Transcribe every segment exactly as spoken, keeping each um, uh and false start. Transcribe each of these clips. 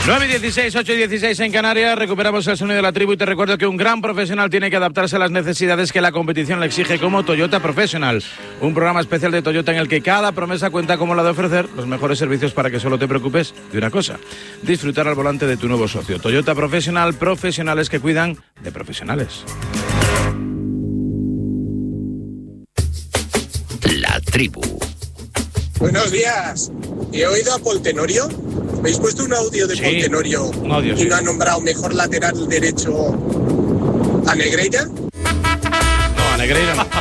nueve y dieciséis, ocho y dieciséis en Canarias, recuperamos el sonido de la tribu y te recuerdo que un gran profesional tiene que adaptarse a las necesidades que la competición le exige, como Toyota Professional, un programa especial de Toyota en el que cada promesa cuenta como la de ofrecer los mejores servicios para que solo te preocupes de una cosa: disfrutar al volante de tu nuevo socio. Toyota Professional, profesionales que cuidan de profesionales. La tribu. Buenos días. He oído a Poltenorio. ¿Habéis puesto un audio de sí, Poltenorio un audio, y sí. no ha nombrado mejor lateral derecho a Negreira? No, a Negreira no.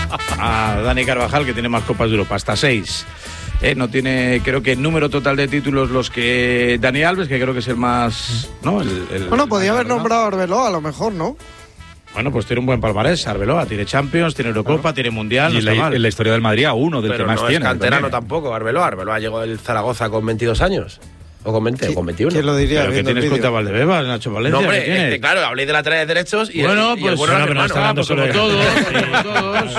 A Dani Carvajal, que tiene más Copas de Europa, hasta seis. Eh, no tiene, creo que, número total de títulos los que Dani Alves, que creo que es el más... ¿no? El, el, bueno, podía el, haber ¿no? nombrado a Arbeloa, a lo mejor, ¿no? Bueno, pues tiene un buen palmarés, Arbeloa. Tiene Champions, tiene Eurocopa, claro. Tiene Mundial. Y no la, está mal. en la historia del Madrid, a uno del Pero que más no tiene. Es canterano también. tampoco, Arbeloa. Arbeloa llegó del Zaragoza con veintidós años. O con veinte, o con veintiuno. ¿Quién lo diría? ¿Pero qué tienes contra Valdebebas, Nacho Valencia? No, hombre, este, claro, hablé de laterales derechos y bueno, el, y pues, el bueno era mi hermano. Ah, pues como todos, como todos.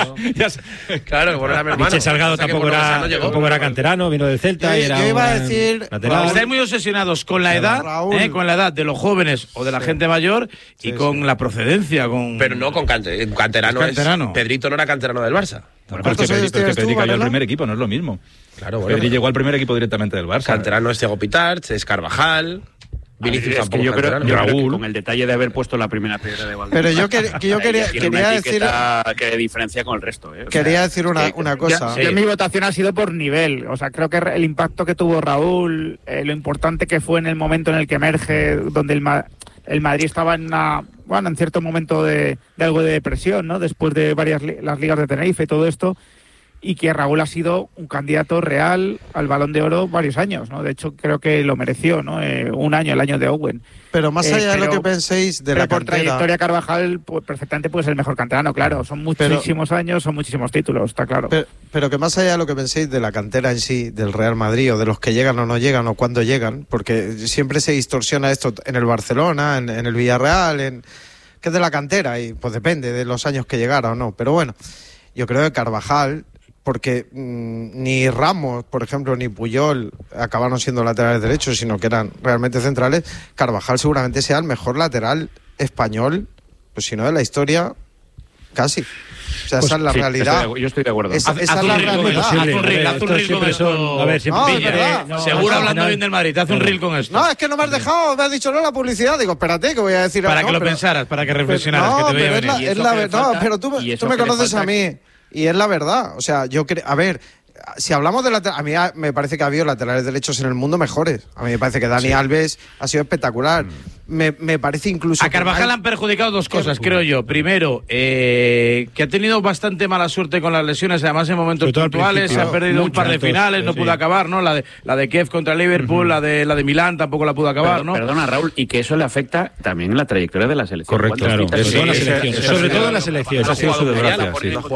Claro, el bueno era mi hermano. Michel Salgado tampoco, era, no tampoco era canterano, vino del Celta. Yo, y era yo iba a decir... Lateral. Estáis muy obsesionados con la edad, eh, con la edad de los jóvenes o de la sí. gente mayor y sí, con sí. la procedencia. Con... Pero no con cante canterano. Es canterano. Es, Pedrito no era canterano del Barça. Bueno, pero es que Pedri, pero es que Pedri cayó al primer equipo, no es lo mismo. Claro, bueno. Pedri llegó al primer equipo directamente del Barça. Canterano es Thiago Pitarch, es Carvajal... Vinicius es que yo, creo, yo creo que con el detalle de haber puesto la primera piedra de Valdebebas. Pero yo, que, que yo quería, quería decir que diferencia con el resto. ¿eh? Quería sea, decir una, que, una cosa. Yo, yo, mi votación ha sido por nivel. O sea, creo que el impacto que tuvo Raúl, eh, lo importante que fue en el momento en el que emerge, donde el, el Madrid estaba en una, bueno, en cierto momento de, de algo de depresión, ¿no? Después de varias li las ligas de Tenerife y todo esto. Y que Raúl ha sido un candidato real al Balón de Oro varios años, ¿no? De hecho, creo que lo mereció, ¿no? Eh, un año, el año de Owen. Pero más allá eh, pero, de lo que penséis de la por cantera... trayectoria, Carvajal pues, perfectamente puede ser el mejor canterano, claro. Son muchísimos pero, años, son muchísimos títulos, está claro. Pero, pero que más allá de lo que penséis de la cantera en sí, del Real Madrid, o de los que llegan o no llegan, o cuándo llegan, porque siempre se distorsiona esto en el Barcelona, en, en el Villarreal, en que es de la cantera, y pues depende de los años que llegara o no. Pero bueno, yo creo que Carvajal... porque mmm, ni Ramos, por ejemplo, ni Puyol acabaron siendo laterales derechos, sino que eran realmente centrales. Carvajal seguramente sea el mejor lateral español, pues si no de la historia, casi. O sea, pues esa es la sí, realidad. Estoy de, yo estoy de acuerdo. Esa, esa es la realidad. Haz un reel, haz un reel con esto. A ver, siempre no, pilla, no, Seguro no, hablando no, bien del Madrid, te hace un reel con esto. No, es que no me has dejado, me has dicho no la publicidad. Digo, espérate, que voy a decir... Para no, que lo pero, pensaras, para que reflexionaras, no, que te veía pero venir. es la, es la, no, pero tú, tú me conoces a mí. Y es la verdad. O sea, yo creo... A ver... Si hablamos de lateral, a mí me parece que ha habido laterales derechos en el mundo mejores. A mí me parece que Dani sí. Alves ha sido espectacular. Me, me parece incluso... A Carvajal han perjudicado dos cosas, creo yo. Primero, eh, que ha tenido bastante mala suerte con las lesiones, además en momentos puntuales. Se ha perdido mucho, un par de entonces, finales, no sí. pudo acabar, ¿no? La de, la de Kiev contra Liverpool, uh-huh. la de la de Milán tampoco la pudo acabar, Pero, ¿no? Perdona, Raúl, y que eso le afecta también en la trayectoria de la selección. Correcto, claro. Sobre todo en la selección. Eso ha sido su desgracia.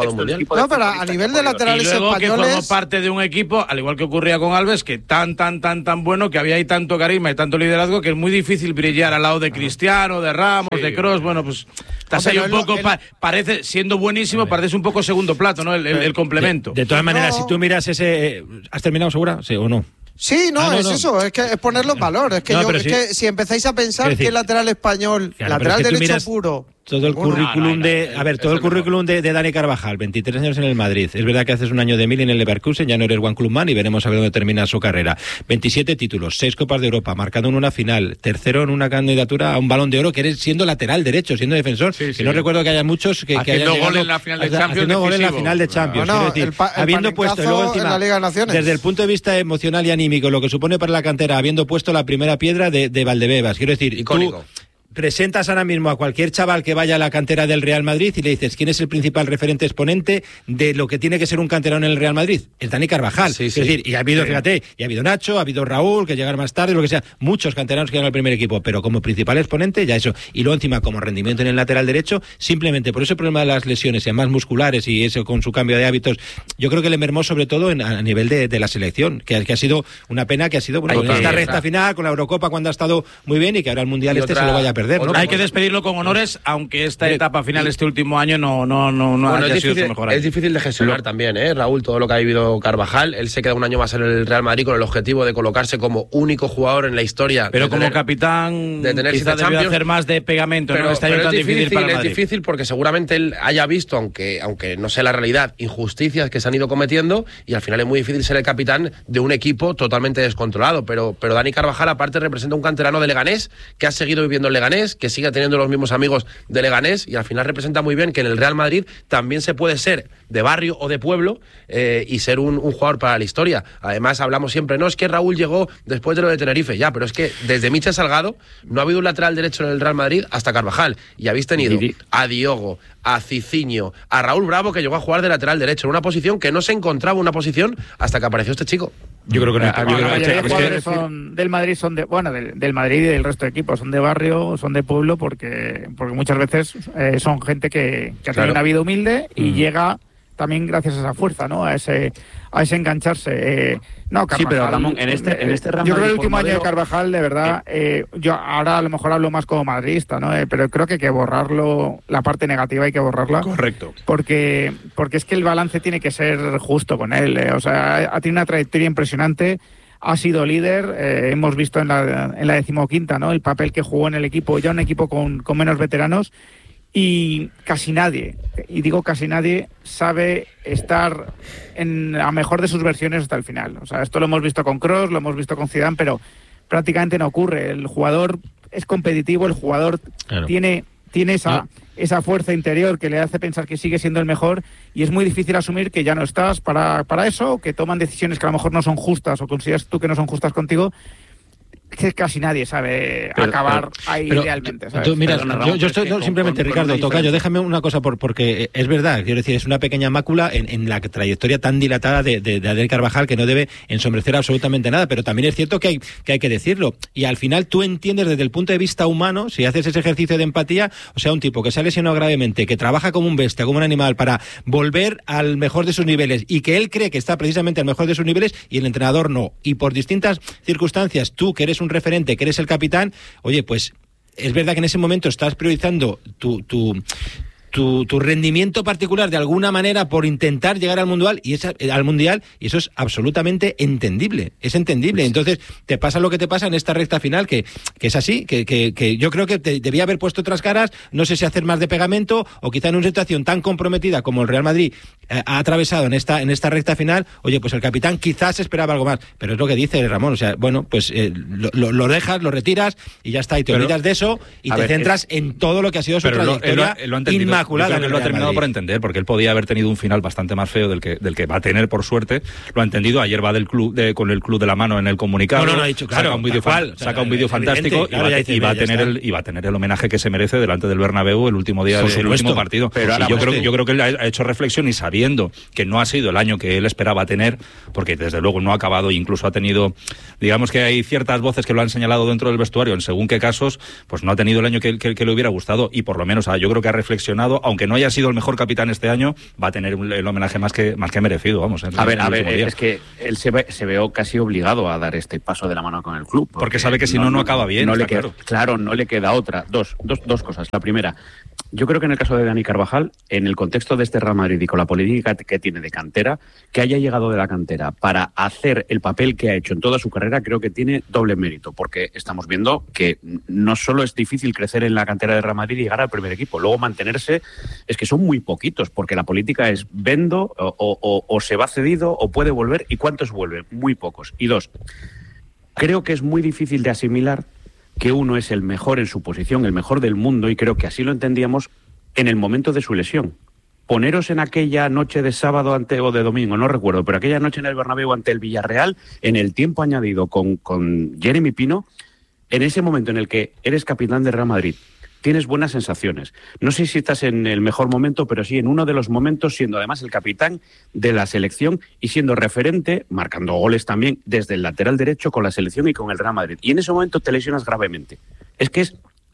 No, pero a nivel de laterales españoles... que formó parte de un equipo, al igual que ocurría con Alves, que tan, tan, tan, tan bueno, que había ahí tanto carisma y tanto liderazgo, que es muy difícil brillar al lado de Cristiano, de Ramos, sí, de Kroos. Bueno, pues estás ahí un poco, pa parece, siendo buenísimo, parece un poco segundo plato, ¿no? El, el, el complemento. De, de todas maneras, no. si tú miras ese... ¿Has terminado, Segura? ¿Sí o no? Sí, no, ah, no es no. eso, es que es ponerlo en valor. Es que, no, yo, es sí. que si empezáis a pensar decir, que lateral español, claro, lateral es que derecho puro... Todo el bueno, currículum no, no, de... no, a ver, todo el currículum de, de Dani Carvajal, veintitrés años en el Madrid. Es verdad que haces un año de mil en el Leverkusen, ya no eres One Club Man y veremos a ver dónde termina su carrera. veintisiete títulos, seis Copas de Europa, marcado en una final, tercero en una candidatura a un Balón de Oro, que eres siendo lateral derecho, siendo defensor. Sí, sí. Que no recuerdo que haya muchos que, que hayan gol en la final de Champions. Haciendo gol en la final de Champions. No, no, decir, el pa, el habiendo puesto, luego encima, en la Liga de Naciones. Desde el punto de vista emocional y anímico, lo que supone para la cantera, habiendo puesto la primera piedra de, de Valdebebas. Quiero decir, icónico. Tú, presentas ahora mismo a cualquier chaval que vaya a la cantera del Real Madrid y le dices quién es el principal referente exponente de lo que tiene que ser un canterano en el Real Madrid. Es Dani Carvajal. Sí, sí. Es decir, y ha habido, sí. fíjate, y ha habido Nacho, ha habido Raúl, que llegaron más tarde, lo que sea, muchos canteranos que llegan al primer equipo, pero como principal exponente, ya eso. Y luego encima, como rendimiento en el lateral derecho, simplemente por ese problema de las lesiones, y más musculares y eso con su cambio de hábitos, yo creo que le mermó sobre todo en, a nivel de, de la selección, que, que ha sido una pena que ha sido, bueno, en esta recta final, con la Eurocopa cuando ha estado muy bien y que ahora el Mundial y este otra... se lo vaya a perder. perder, ¿no? Hay que despedirlo con honores, aunque esta etapa final, este último año, no, no, no, no bueno, haya es sido difícil, su mejor año. Es difícil de gestionar también, ¿eh, Raúl? Todo lo que ha vivido Carvajal. Él se queda un año más en el Real Madrid con el objetivo de colocarse como único jugador en la historia. Pero como tener, capitán, de tener quizá debió hacer más de pegamento, pero, ¿no? Este año pero tan es difícil, difícil para es Madrid. difícil porque seguramente él haya visto, aunque, aunque no sea la realidad, injusticias que se han ido cometiendo, y al final es muy difícil ser el capitán de un equipo totalmente descontrolado. Pero, pero Dani Carvajal, aparte, representa un canterano de Leganés, que ha seguido viviendo en Leganés, que sigue teniendo los mismos amigos de Leganés, y al final representa muy bien que en el Real Madrid también se puede ser de barrio o de pueblo eh, y ser un, un jugador para la historia. Además, hablamos siempre, no, es que Raúl llegó después de lo de Tenerife, ya, pero es que desde Michel Salgado no ha habido un lateral derecho en el Real Madrid hasta Carvajal, y habéis tenido a Diogo, a Cicinho, a Raúl Bravo, que llegó a jugar de lateral derecho en una posición que no se encontraba una posición hasta que apareció este chico. Yo creo que no. La mayoría de jugadores son del Madrid, son de, bueno, del, del Madrid y del resto de equipos, son de barrio, son de pueblo, porque, porque muchas veces eh, son gente que, que ha tenido claro. una vida humilde y mm. llega también gracias a esa fuerza, ¿no? A ese, a ese engancharse. Eh, no, Carvajal, sí, pero Ramón, en este, en este Real Yo creo que el último año de Carvajal, de verdad, eh, yo ahora a lo mejor hablo más como madridista, ¿no? Eh, pero creo que hay que borrarlo, la parte negativa hay que borrarla. Correcto. Porque, porque es que el balance tiene que ser justo con él. Eh, o sea, ha tenido una trayectoria impresionante. Ha sido líder, eh, hemos visto en la, en la decimoquinta, ¿no? El papel que jugó en el equipo, ya un equipo con, con menos veteranos, y casi nadie, y digo casi nadie, sabe estar en la mejor de sus versiones hasta el final. O sea, esto lo hemos visto con Kroos, lo hemos visto con Zidane, pero prácticamente no ocurre. El jugador es competitivo, el jugador claro. tiene, tiene esa... No. esa fuerza interior que le hace pensar que sigue siendo el mejor, y es muy difícil asumir que ya no estás para, para eso, o que toman decisiones que a lo mejor no son justas, o consideras tú que no son justas contigo, que casi nadie sabe pero, acabar pero, ahí pero, idealmente, ¿sabes? Tú, mira, Perdona, yo, yo estoy no, simplemente, con, Ricardo, con tocayo, déjame una cosa, por, porque es verdad, quiero decir, es una pequeña mácula en, en la trayectoria tan dilatada de, de, de Dani Carvajal, que no debe ensombrecer absolutamente nada, pero también es cierto que hay, que hay que decirlo, y al final tú entiendes desde el punto de vista humano, si haces ese ejercicio de empatía, o sea, un tipo que se ha lesionado gravemente, que trabaja como un bestia, como un animal, para volver al mejor de sus niveles, y que él cree que está precisamente al mejor de sus niveles, y el entrenador no, y por distintas circunstancias, tú que eres un referente, que eres el capitán, oye, pues es verdad que en ese momento estás priorizando tu, tu, tu, tu rendimiento particular de alguna manera por intentar llegar al mundial, y esa, al mundial, y eso es absolutamente entendible, es entendible. Entonces te pasa lo que te pasa en esta recta final, que, que es así, que, que, que yo creo que te debía haber puesto otras caras, no sé si hacer más de pegamento, o quizá en una situación tan comprometida como el Real Madrid eh, ha atravesado en esta, en esta recta final, oye, pues el capitán quizás esperaba algo más, pero es lo que dice Ramón, o sea, bueno, pues eh, lo, lo, lo dejas, lo retiras y ya está, y te pero, olvidas de eso y te ver, centras es, en todo lo que ha sido su trayectoria lo, lo, lo inmaculada. Yo creo que lo ha terminado por entender, porque él podía haber tenido un final bastante más feo del que del que va a tener, por suerte. Lo ha entendido. Ayer va del club de, con el club de la mano en el comunicado. No, no, no ha dicho, claro, saca un vídeo fan, o sea, saca un vídeo fantástico, claro, y, va, y va a tener el y va a tener el homenaje que se merece delante del Bernabéu el último día del último partido. Pero y yo creo yo creo que él ha hecho reflexión, y sabiendo que no ha sido el año que él esperaba tener, porque desde luego no ha acabado, e incluso ha tenido, digamos que hay ciertas voces que lo han señalado dentro del vestuario en según qué casos, pues no ha tenido el año que, que, que le hubiera gustado, y por lo menos yo creo que ha reflexionado, aunque no haya sido el mejor capitán este año, va a tener el homenaje más que más que merecido, vamos. A ver, a ver, es que él se ve, se veo casi obligado a dar este paso de la mano con el club. Porque, porque sabe que si no, no, no acaba bien. No está le queda, claro. claro, no le queda otra. Dos, dos, dos cosas. La primera, yo creo que en el caso de Dani Carvajal, en el contexto de este Real Madrid y con la política que tiene de cantera, que haya llegado de la cantera para hacer el papel que ha hecho en toda su carrera, creo que tiene doble mérito, porque estamos viendo que no solo es difícil crecer en la cantera de Real Madrid y llegar al primer equipo, luego mantenerse, es que son muy poquitos, porque la política es vendo o, o, o se va cedido o puede volver, ¿y cuántos vuelven? Muy pocos. Y dos, creo que es muy difícil de asimilar que uno es el mejor en su posición, el mejor del mundo, y creo que así lo entendíamos en el momento de su lesión. Poneros en aquella noche de sábado ante, o de domingo, no recuerdo, pero aquella noche en el Bernabéu ante el Villarreal, en el tiempo añadido con, con Jeremy Pino, en ese momento en el que eres capitán del Real Madrid, tienes buenas sensaciones. No sé si estás en el mejor momento, pero sí en uno de los momentos, siendo además el capitán de la selección y siendo referente, marcando goles también desde el lateral derecho con la selección y con el Real Madrid. Y en ese momento te lesionas gravemente. Es que es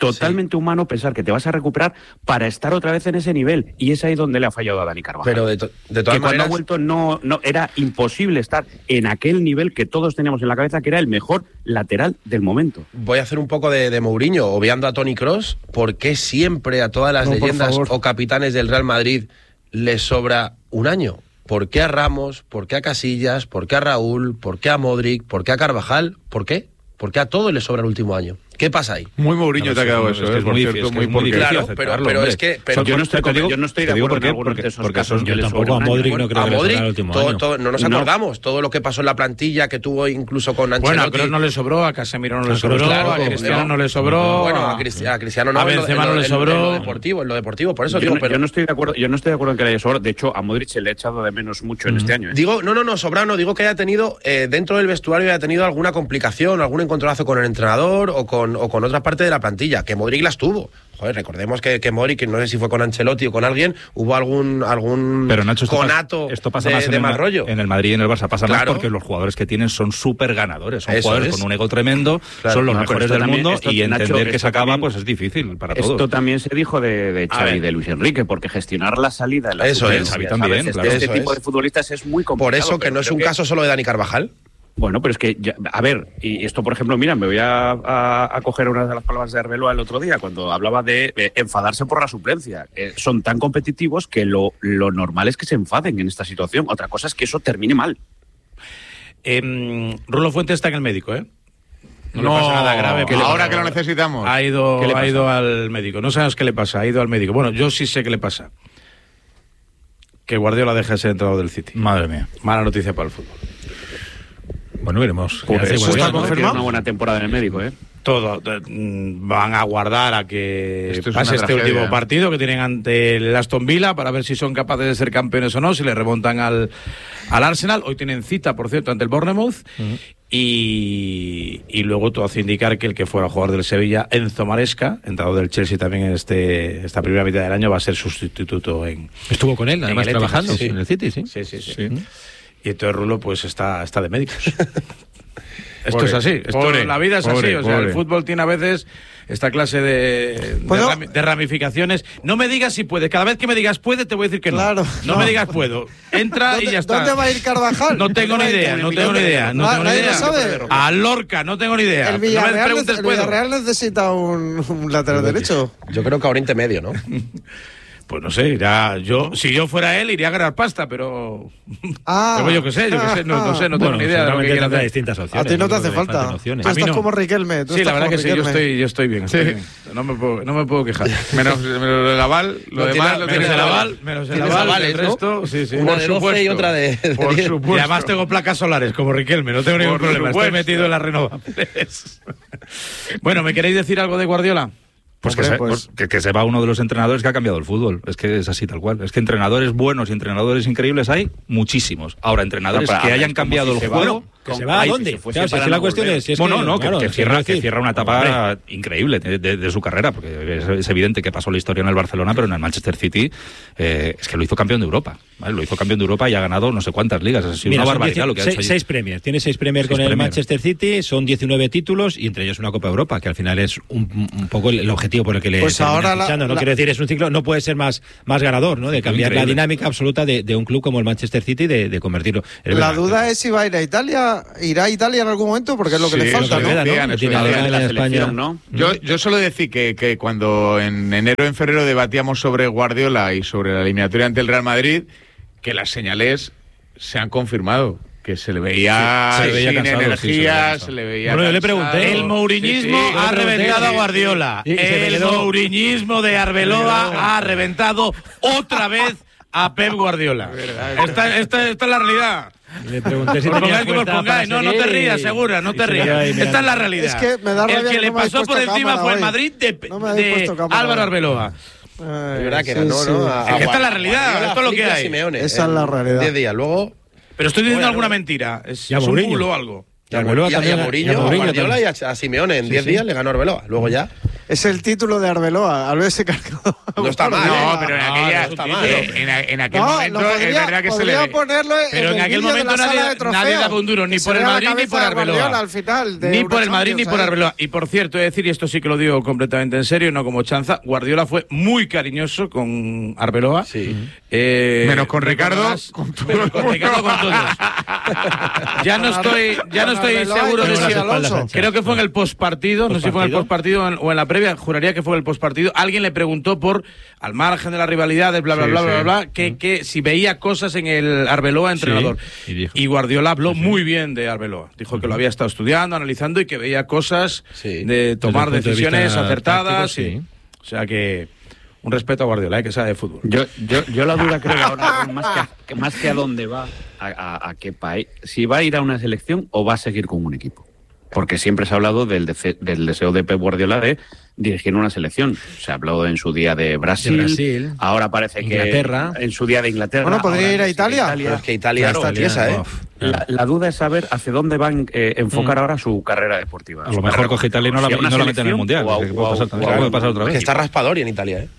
totalmente sí. humano pensar que te vas a recuperar para estar otra vez en ese nivel. Y es ahí donde le ha fallado a Dani Carvajal. Pero de, to de todas que maneras... cuando ha vuelto no, no, era imposible estar en aquel nivel que todos teníamos en la cabeza, que era el mejor lateral del momento. Voy a hacer un poco de, de Mourinho, obviando a Toni Kroos. ¿Por qué siempre a todas las no, leyendas o capitanes del Real Madrid les sobra un año? ¿Por qué a Ramos? ¿Por qué a Casillas? ¿Por qué a Raúl? ¿Por qué a Modric? ¿Por qué a Carvajal? ¿Por qué? ¿Por qué a todos les sobra el último año? ¿Qué pasa ahí? Muy Mourinho no, te ha quedado eso, es, ¿eh? Por cierto, muy, muy difícil. Claro, pero, pero es que... Pero yo, no estoy, digo, yo no estoy de acuerdo en algunos de esos porque casos. Yo tampoco a Modric no creo que le sobra el último todo, año. Todo, no nos acordamos. No. Todo lo que pasó en la plantilla, que tuvo incluso con Ancelotti. Bueno, a Kroos no le sobró, a Casemiro no le sobró, claro, a Cristiano no le sobró. Bueno, a Cristiano no, a Benzema no le sobró. En lo deportivo, en lo deportivo, por eso yo, digo... Yo no estoy de acuerdo yo no estoy de acuerdo en que le haya sobrado. De hecho, a Modric se le ha echado de menos mucho en este año. Digo, no, no, no, sobrado no. Digo que haya tenido, dentro del vestuario, haya tenido alguna complicación, algún encontronazo con el entrenador o con otra parte de la plantilla, que Modric las tuvo. Joder, recordemos que, que Modric, no sé si fue con Ancelotti o con alguien, hubo algún, algún Pero Nacho, esto conato pasa, esto pasa de, más de en mal el, rollo. En el Madrid y en el Barça pasa claro. más porque los jugadores que tienen son súper ganadores. Son Eso jugadores es. con un ego tremendo, claro, son los no, mejores del también, mundo esto, y Nacho, entender que se acaba también, pues es difícil para esto todos. Esto también se dijo de, de Xavi y de Luis Enrique, porque gestionar la salida en la Eso es. Xavi también, de claro. este Eso tipo es. de futbolistas es muy complicado. Por eso que no es un que... caso solo de Dani Carvajal. Bueno, pero es que, ya, a ver, y esto, por ejemplo, mira, me voy a, a, a coger una de las palabras de Arbeloa el otro día, cuando hablaba de eh, enfadarse por la suplencia. Eh, son tan competitivos que lo, lo normal es que se enfaden en esta situación. Otra cosa es que eso termine mal. Eh, Rulo Fuentes está en el médico, ¿eh? No, no le pasa nada grave. Ahora que lo necesitamos. Ha ido, ha ido al médico. No sabemos qué le pasa, ha ido al médico. Bueno, yo sí sé qué le pasa. Que Guardiola deja de ser entrenador del City. Madre mía. Mala noticia para el fútbol. Bueno, veremos. Pues eso está confirmado. Una buena temporada en el médico, ¿eh? Todo. Van a guardar a que pase este tragedia. último partido que tienen ante el Aston Villa para ver si son capaces de ser campeones o no, si le remontan al, al Arsenal. Hoy tienen cita, por cierto, ante el Bournemouth. Uh-huh. y, y luego todo hace indicar que el que fuera jugador del Sevilla, Enzo Maresca, entrado del Chelsea también en este esta primera mitad del año, va a ser sustituto en... Estuvo con él, además, trabajando sí. en el City, ¿sí? Sí, sí, sí. sí. Uh-huh. Y entonces Rulo pues está, está de médicos. Esto pobre, es así, esto, pobre, la vida es pobre, así, o sea, pobre. el fútbol tiene a veces esta clase de, de, rami, de ramificaciones. No me digas si puede, cada vez que me digas puede te voy a decir que no. Claro, no, no me digas puedo. Entra y ya está. ¿Dónde va a ir Carvajal? No tengo ni idea, no tengo ni idea, no tengo ni idea. Sabe? A Lorca, no tengo ni idea. El Villarreal, no me preguntes, el Villarreal necesita un, un lateral derecho. Yo creo que a Oriente Medio, ¿no? Pues no sé, irá, yo, si yo fuera él, iría a ganar pasta, pero. Ah, pero yo qué sé, yo qué sé, no, no sé, no tengo bueno, ni idea de lo que quiera hacer. Distintas opciones, a ti no te hace falta. Tú estás no. como Riquelme. Tú sí, la verdad que Riquelme. sí, yo estoy, yo estoy bien. Estoy sí. bien. No, me puedo, no me puedo quejar. Menos, menos el aval, lo no demás tiene, lo menos tiene el aval, menos el aval, avales, el resto, ¿no? Sí, sí. Una Por de doce supuesto. y otra de, de Por diez. supuesto. Y además tengo placas solares, como Riquelme, no tengo ningún Por problema, supuesto. estoy metido en las renovables. Bueno, ¿me queréis decir algo de Guardiola? Pues, Hombre, que, se, pues que, que se va uno de los entrenadores que ha cambiado el fútbol. Es que es así tal cual. Es que entrenadores buenos y entrenadores increíbles hay muchísimos. Ahora, entradores no, que hayan cambiado si el va, juego... ¿Que se va a dónde? Si claro, si es la cuestión es, si es bueno, que, no, claro, que, que, si cierra, decir, que cierra una etapa hombre. increíble de, de, de su carrera, porque es, es evidente que pasó la historia en el Barcelona, pero en el Manchester City eh, es que lo hizo campeón de Europa, ¿vale? Lo hizo campeón de Europa y ha ganado no sé cuántas ligas. Ha sido Mira, una barbaridad lo que ha seis, hecho allí. seis Premier, tiene seis Premier Seis con el Premier. Manchester City, son diecinueve títulos y entre ellos una Copa Europa, que al final es un, un poco el, el objetivo por el que le Pues ahora la, fichando. No la... quiero decir, es un ciclo, no puede ser más, más ganador, ¿no? De cambiar Increíble. la dinámica absoluta de, de un club como el Manchester City, de, de convertirlo. Es la verdad, duda es si va a ir a Italia, irá a Italia en algún momento, porque es lo que Sí, le falta, lo que ¿no? le queda, ¿no? ¿no? Tiene Eso la es. gana de la en España. selección, ¿no? Yo, yo solo decir que, que cuando en enero en febrero debatíamos sobre Guardiola y sobre la eliminatoria ante el Real Madrid, que las señales se han confirmado. Que se le veía, Sí, se le veía sin cansado, sí, energía, se le veía se le veía Bueno, yo le cansado. pregunté. El mouriñismo Sí, sí. ha Yo le pregunté, reventado a sí. Guardiola. Y- y se me El quedó- mouriñismo de Arbeloa ha reventado otra vez a Pep Guardiola. Esta, esta, esta es la realidad. Le pregunté si Os tenía pongáis como os fuerza pongáis. para No, no te seguir rías, y- segura, no y te se quedó rías. ahí mirando. Esta es la realidad. Es que me da rabia El que que le no me habéis pasó por puesto encima cámara fue el hoy. Madrid de, No me habéis de puesto cámara Álvaro hoy. Arbeloa. Ay, Es verdad que sí, era, no, sí. no. A- Es que esta es la a- realidad, Guardiola, esto es lo que Flick y a hay. Simeone, Esa es la realidad. diez días, luego. Pero estoy diciendo Bueno, alguna no. mentira. Es, Y a es un Mourinho. bulo o algo. Y a Arbeloa Y a, y a también, Mourinho, y a a Mourinho Guardiola y también. a, a Simeone en Sí, diez sí. días le ganó Arbeloa. Luego ya. Es el título de Arbeloa, al verse cargado. No está mal. No, ¿eh? pero en no, aquella, no está mal. eh, en, en aquel No, momento lo podría- es verdad que se le podría ve. ponerlo en Pero el en aquel vídeo de momento la nadie, sala de trofeos. nadie daba un duro, ni Que por se el ve la Madrid ni cabeza por de Arbeloa. Guardiola al final de Ni por el Madrid ni Eurochampions por ahí. Arbeloa. Y por cierto, he de decir, y esto sí que lo digo completamente en serio, no como chanza, Guardiola fue muy cariñoso con Arbeloa. Sí. Eh, Menos con Ricardo, más- con todo menos el con mundo. Ricardo, con todos. Ya no estoy, ya no Con estoy Arbeloa seguro y de con si Alonso. creo que fue en el postpartido, no sé si fue en el postpartido o en- o en la previa, juraría que fue en el postpartido. Alguien le preguntó por, al margen de las rivalidades, bla, bla, Sí, bla, sí. bla, bla, que, que si veía cosas en el Arbeloa entrenador. y dijo. Y Guardiola habló muy bien de Arbeloa. Dijo que lo había estado estudiando, analizando y que veía cosas Sí. de tomar Desde el punto de decisiones vista acertadas. táctico, y- sí. O sea que un respeto a Guardiola, eh, que sabe de fútbol. Yo, yo, yo la duda creo que ahora más que, a, que más que a dónde va, a, a, a qué país, si va a ir a una selección o va a seguir con un equipo. Porque siempre se ha hablado del, dece- del deseo de Pep Guardiola de dirigir una selección. Se ha hablado en su día de Brasil, De Brasil, ahora parece Inglaterra. que en su día de Inglaterra. Bueno, podría ahora ir a sí, Italia. Pero es que Italia Claro, está tiesa, ¿eh? Uf, La, la duda es saber hacia dónde van a enfocar ahora su carrera deportiva. A Su lo mejor carrera coge Italia y no la, si a y una no la mete en el selección Mundial. o a- que puede o a- pasar también, o a- puede pasar otra Es vez. que está raspadori en Italia, ¿eh?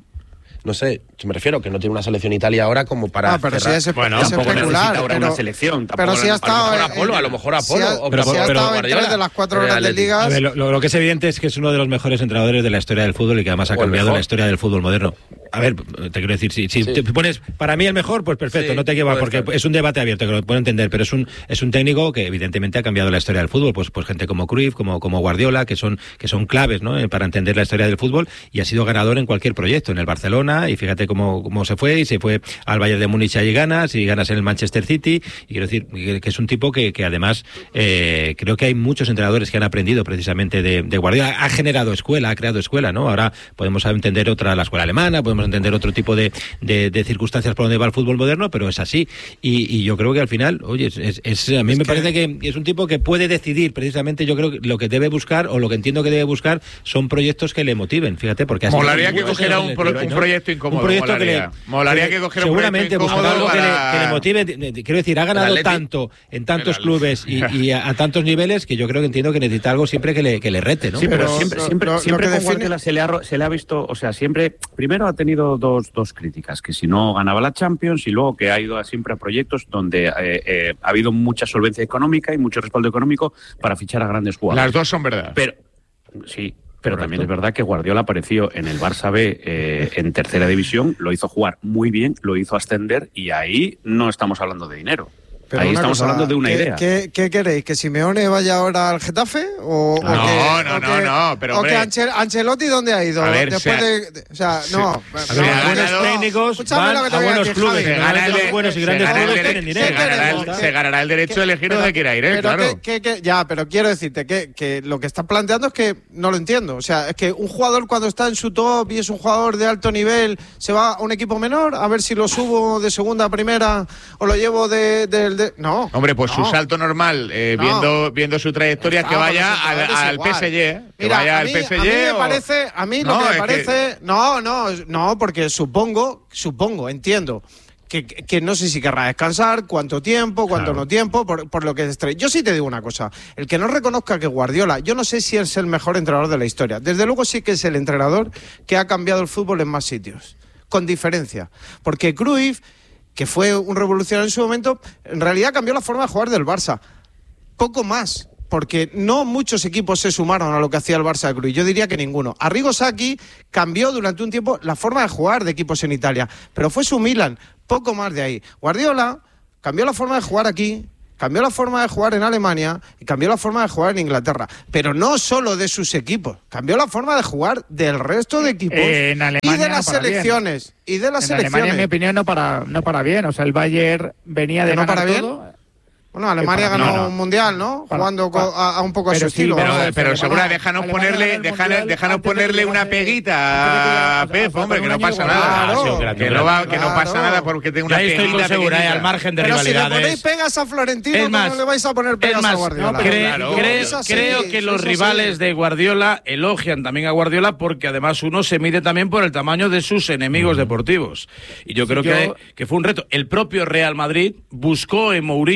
No sé, me refiero que no tiene una selección Italia ahora como para Ah, pero cerrar. sí es, Bueno, es tampoco necesita especular. ahora pero, una selección. tampoco pero sí ha la- estado a lo mejor en- Apolo, a lo mejor sí Apolo. ha- o pero Apolo sí ha o estado en Guardiola. tres de las cuatro En el grandes Atleti. ligas. A ver, lo, lo- lo que es evidente es que es uno de los mejores entrenadores de la historia del fútbol y que además ha O el cambiado mejor. la historia del fútbol moderno. A ver, te quiero decir, si, si Sí. te pones para mí el mejor, pues perfecto, Sí, no te equivocas, puede porque ser. es un debate abierto, que lo puedo entender, pero es un es un técnico que evidentemente ha cambiado la historia del fútbol, pues pues gente como Cruyff, como como Guardiola, que son que son claves, ¿no? Eh, para entender la historia del fútbol, y ha sido ganador en cualquier proyecto, en el Barcelona, y fíjate cómo, cómo se fue, y se fue al Bayern de Múnich y ganas, y ganas en el Manchester City, y quiero decir que, que es un tipo que, que además eh, creo que hay muchos entrenadores que han aprendido precisamente de, de Guardiola, ha generado escuela, ha creado escuela, ¿no? Ahora podemos entender otra, la escuela alemana, podemos entender otro tipo de, de, de circunstancias por donde va el fútbol moderno, pero es así, y, y yo creo que al final, oye, es, es, es- a mí Es me que- parece que es un tipo que puede decidir, precisamente yo creo que lo que debe buscar, o lo que entiendo que debe buscar, son proyectos que le motiven, fíjate, porque ha sido Molaría que muchos cogiera años un, en pro- el un club, ¿no? proyecto incómodo. Un proyecto que le, molaría. Molaría que cogiera un proyecto seguramente buscará incómodo algo que, le, para- que le motive. de- de- Quiero decir, ha ganado Atleti. tanto en tantos El clubes y, y a, a tantos niveles que yo creo que entiendo que necesita algo siempre que le, que le rete, ¿no? Sí, pero, Pero siempre, lo- siempre, lo- lo siempre que con define- Guardiola se le, ha, ro- se le ha visto, o sea, siempre, primero ha tenido dos, dos críticas, que si no ganaba la Champions y luego que ha ido a- siempre a proyectos donde eh, eh, ha habido mucha solvencia económica y mucho respaldo económico para fichar a grandes jugadores. Las dos son verdad. Pero, sí, pero también es verdad que Guardiola apareció en el Barça B eh, en tercera división, lo hizo jugar muy bien, lo hizo ascender y ahí no estamos hablando de dinero. Pero ahí una estamos cosa, hablando de una ¿qué, idea. ¿qué, qué queréis? ¿Que Simeone vaya ahora al Getafe? ¿O, No, o que, no, o no, que- no, pero, ¿O hombre. que Anche- Ancelotti dónde ha ido? A ver, Después se ha- de, de- O sea, no. A no, ver, Los se no, buenos ganado- técnicos Escúchame van lo que te a voy a buenos decir, clubes. Javi. Se Normalmente gana el los de- buenos y se grandes gana el clubes de- tienen se dinero. ganará el- Pero- se ganará el derecho de elegir pero- dónde quiera ir, ¿eh? pero Claro. que- que- que- ya, pero quiero decirte que, que lo que estás planteando es que no lo entiendo. O sea, es que un jugador cuando está en su top y es un jugador de alto nivel, se va a un equipo menor a ver si lo subo de segunda a primera o lo llevo de... de- de- no. Hombre, pues no. su salto normal, eh, No. viendo, viendo su trayectoria, Ah, que vaya pero al, es igual, al es igual. P S G, ¿eh? Que Mira, vaya a al mí, P S G. a mí me o- parece, a mí lo No, que me es parece, no, no, no, porque supongo, supongo, entiendo que, que no sé si querrá descansar, cuánto tiempo, cuánto Claro. no tiempo, por, por lo que es estre- yo sí te digo una cosa, el que no reconozca que Guardiola, yo no sé si es el mejor entrenador de la historia, desde luego sí que es el entrenador que ha cambiado el fútbol en más sitios, con diferencia, porque Cruyff, que fue un revolucionario en su momento, en realidad cambió la forma de jugar del Barça. Poco más, porque no muchos equipos se sumaron a lo que hacía el Barça de Cruyff. Yo diría que ninguno. Arrigo Sacchi cambió durante un tiempo la forma de jugar de equipos en Italia, pero fue su Milan, poco más de ahí. Guardiola cambió la forma de jugar aquí, cambió la forma de jugar en Alemania y cambió la forma de jugar en Inglaterra, pero no solo de sus equipos, cambió la forma de jugar del resto de equipos Eh, en Alemania y de no las para bien. selecciones. Y de las En selecciones. Alemania, en mi opinión, no para, no para bien. O sea, el Bayern venía de ¿Que no ganar para bien? todo. Bueno, Alemania para- ganó no, no. un mundial, ¿no? Para- Jugando para- co- a, a un poco a pero su sí, estilo. Pero, Bueno, pero Alemania- segura, déjanos Alemania ponerle, ganó el déjanos, Mundial déjanos antes de ponerle que una llegase- peguita a antes de que- Pep, o sea, hombre, con que un no año pasa de nada. Guardiola. Que no, va- que no pasa Claro. nada porque tenga Yo una ahí estoy peguita con Segura, pequeñita. al margen de Pero si le rivalidades. ponéis pegas a Florentino, Es más, ¿cómo le vais a poner pegas Es más, a Guardiola? no, cre- Claro. creo, Es así, creo que los es así. rivales de Guardiola elogian también a Guardiola porque además uno se mide también por el tamaño de sus enemigos deportivos. Y yo creo yo- que, que fue un reto. El propio Real Madrid buscó en Mourinho, ahora que está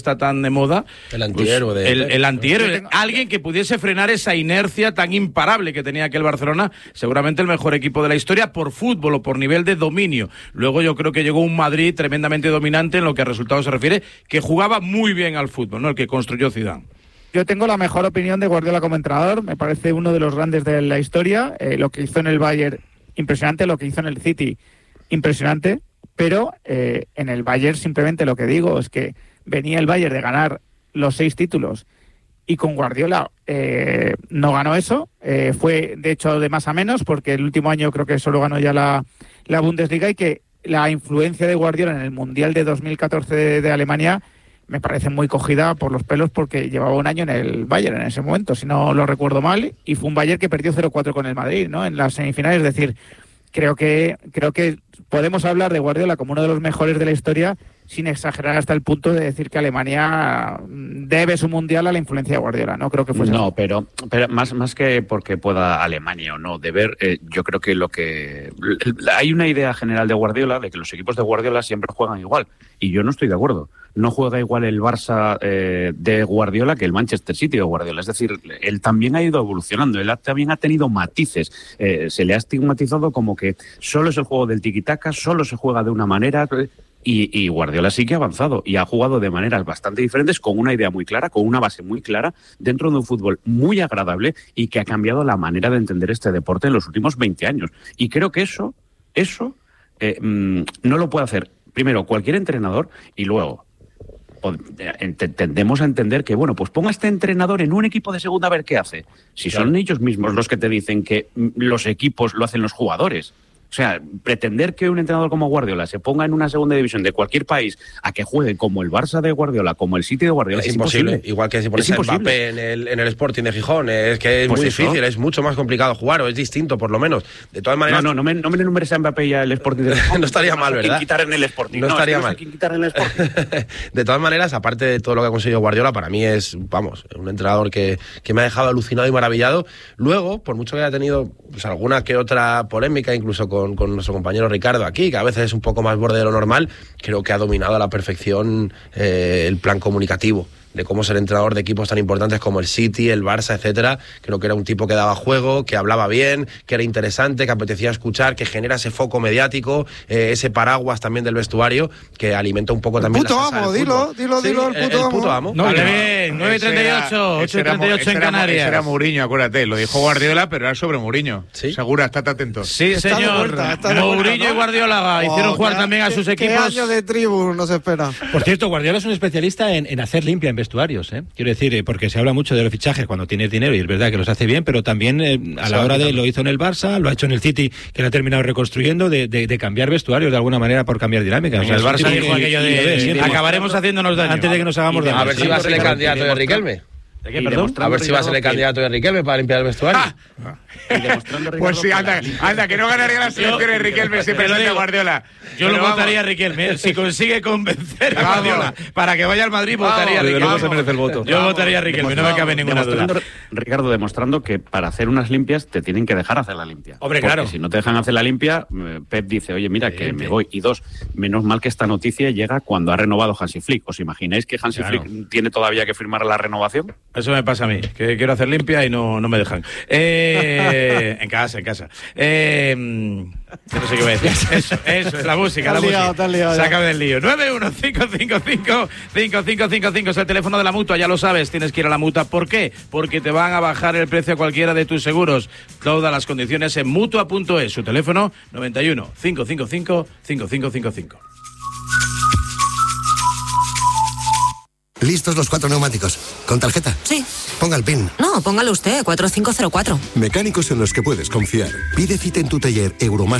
está tan de moda. El antihéroe. Pues, de... el, el antihéroe, alguien que pudiese frenar esa inercia tan imparable que tenía aquel Barcelona, seguramente el mejor equipo de la historia por fútbol o por nivel de dominio. Luego yo creo que llegó un Madrid tremendamente dominante en lo que a resultados se refiere, que jugaba muy bien al fútbol, ¿no? El que construyó Zidane. Yo tengo la mejor opinión de Guardiola como entrenador, me parece uno de los grandes de la historia, eh, lo que hizo en el Bayern, impresionante, lo que hizo en el City, impresionante, pero eh, en el Bayern simplemente lo que digo es que venía el Bayern de ganar los seis títulos y con Guardiola eh, no ganó eso, eh, fue de hecho de más a menos porque el último año creo que solo ganó ya la, la Bundesliga y que la influencia de Guardiola en el Mundial de dos mil catorce de, de Alemania me parece muy cogida por los pelos porque llevaba un año en el Bayern en ese momento, si no lo recuerdo mal, y fue un Bayern que perdió cero cuatro con el Madrid, ¿no? En las semifinales, es decir, creo que creo que podemos hablar de Guardiola como uno de los mejores de la historia sin exagerar hasta el punto de decir que Alemania debe su mundial a la influencia de Guardiola. No creo que fuese No, así. pero, pero más, más que porque pueda Alemania o no deber, eh, yo creo que lo que... Hay una idea general de Guardiola de que los equipos de Guardiola siempre juegan igual, y yo no estoy de acuerdo. No juega igual el Barça eh, de Guardiola que el Manchester City de Guardiola. Es decir, él también ha ido evolucionando, él ha, también ha tenido matices. Eh, se le ha estigmatizado como que solo es el juego del tiki-taka, solo se juega de una manera... Y, y Guardiola sí que ha avanzado y ha jugado de maneras bastante diferentes, con una idea muy clara, con una base muy clara, dentro de un fútbol muy agradable y que ha cambiado la manera de entender este deporte en los últimos veinte años. Y creo que eso, eso eh, mmm, no lo puede hacer, primero, cualquier entrenador, y luego tendemos a entender que, bueno, pues ponga a este entrenador en un equipo de segunda a ver qué hace. Si son ellos mismos los que te dicen que los equipos lo hacen los jugadores. O sea, pretender que un entrenador como Guardiola se ponga en una segunda división de cualquier país a que juegue como el Barça de Guardiola, como el City de Guardiola, es, es imposible. imposible. Igual que si pones a Mbappé en el, en el Sporting de Gijón, es que es pues muy eso. difícil, es mucho más complicado jugar, o es distinto por lo menos. De todas maneras... No, no, no me, no me enumeres a Mbappé y al Sporting de Gijón. No estaría mal, ¿verdad? Hay que quitar en el Sporting. No, no estaría es que mal. No hay que quitar en el Sporting. De todas maneras, aparte de todo lo que ha conseguido Guardiola, para mí es, vamos, un entrenador que, que me ha dejado alucinado y maravillado. Luego, por mucho que haya tenido pues, alguna que otra polémica, incluso con, con nuestro compañero Ricardo aquí, que a veces es un poco más borde de lo normal, creo que ha dominado a la perfección eh, el plan comunicativo de cómo ser entrenador de equipos tan importantes como el City, el Barça, etcétera. Creo que era un tipo que daba juego, que hablaba bien, que era interesante, que apetecía escuchar, que genera ese foco mediático, eh, ese paraguas también del vestuario, que alimenta un poco el también puto la salsa amo, del dilo, fútbol. dilo, sí, dilo, el puto, el puto amo. No, vale, bien, nueve y treinta y ocho, ocho y treinta y ocho en Canarias. Ese era Mourinho, acuérdate, lo dijo Guardiola, pero era sobre Mourinho. ¿Sí? Segura, estate atento. Sí, está señor. Vuelta, Mourinho ¿no? y Guardiola oh, hicieron jugar también a sus ¿qué, equipos. ¿Qué año de tribu nos espera? Por cierto, Guardiola es un especialista en, en hacer limpia en vestuarios, ¿eh? Quiero decir, porque se habla mucho de los fichajes cuando tienes dinero y es verdad que los hace bien, pero también eh, a la hora de lo hizo en el Barça, lo ha hecho en el City, que lo ha terminado reconstruyendo, de, de, de cambiar vestuarios de alguna manera por cambiar dinámica. O sea, el Barça dijo aquello de acabaremos haciéndanos daño antes de que nos hagamos daño. A ver si va a ser el candidato de Riquelme. ¿De qué, perdón? A ver si va a ser el candidato de Riquelme para limpiar el vestuario. Ah. Pues sí, anda, anda, que no ganaría las elecciones Riquelme si presenta Guardiola. Yo pero lo vamos. votaría a Riquelme. Si consigue convencer a Guardiola para que vaya al Madrid, vamos. votaría a Riquelme. Luego se merece el voto. Yo vamos. votaría a Riquelme, no me cabe ninguna duda. Ricardo, demostrando que para hacer unas limpias te tienen que dejar hacer la limpia. Hombre, Porque claro. si no te dejan hacer la limpia, Pep dice, oye, mira, que me voy. Y dos, menos mal que esta noticia llega cuando ha renovado Hansi Flick. ¿Os imagináis que Hansi claro. Flick tiene todavía que firmar la renovación? Eso me pasa a mí, que quiero hacer limpia y no, no me dejan. Eh, en casa, en casa. Eh, no sé qué voy a decir. Eso, eso es la música, la liado, música. Liado, Sácame del lío. nueve uno cinco cinco cinco cinco cinco cinco cinco es el teléfono de la Mutua, ya lo sabes, tienes que ir a la Mutua. ¿Por qué? Porque te van a bajar el precio a cualquiera de tus seguros. Todas las condiciones en mutua punto es. Su teléfono noventa y uno, cinco cinco cinco, cinco cinco cinco cinco. ¿Listos los cuatro neumáticos? ¿Con tarjeta? Sí. Ponga el PIN. No, póngalo usted, cuatro cinco cero cuatro. Mecánicos en los que puedes confiar. Pide cita en tu taller Euromaster.